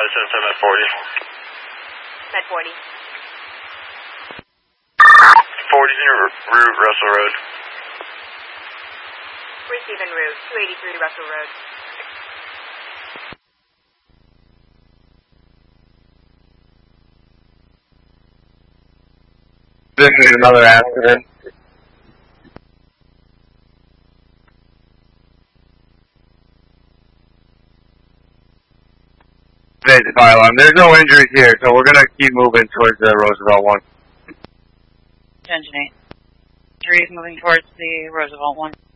Madison, Med 40. Med 40. 40's in your route, Russell Road. Receive en route, 283 Russell Road. This is another accident. Today's fire alarm. There's no injuries here, so we're gonna keep moving towards Roosevelt 1. Engine 8. 3 is moving towards the Roosevelt 1.